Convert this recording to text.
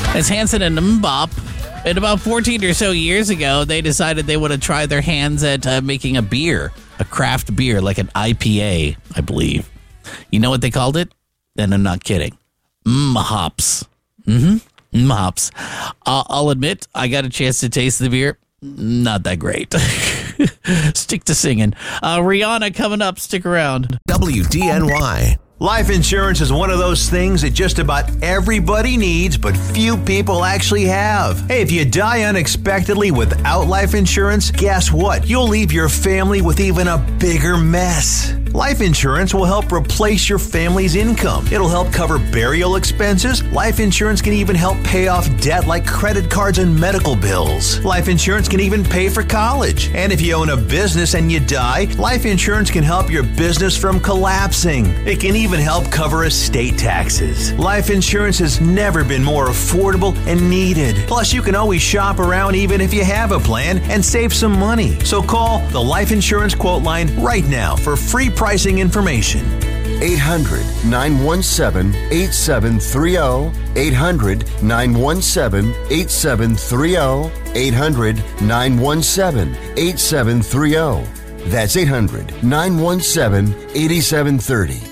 It's Hanson and Mbop. And about 14 or so years ago, they decided they would have tried their hands at making a beer, a craft beer, like an IPA, I believe. You know what they called it? And I'm not kidding. Hops. Hops. I'll admit, I got a chance to taste the beer. Not that great. Stick to singing. Rihanna coming up. Stick around. WDNY. Life insurance is one of those things that just about everybody needs, but few people actually have. Hey, if you die unexpectedly without life insurance, guess what? You'll leave your family with even a bigger mess. Life insurance will help replace your family's income. It'll help cover burial expenses. Life insurance can even help pay off debt like credit cards and medical bills. Life insurance can even pay for college. And if you own a business and you die, life insurance can help your business from collapsing. It can even help cover estate taxes. Life insurance has never been more affordable and needed. Plus, you can always shop around even if you have a plan and save some money. So call the Life Insurance Quote Line right now for free pricing information. 800-917-8730. 800-917-8730. 800-917-8730. That's 800-917-8730.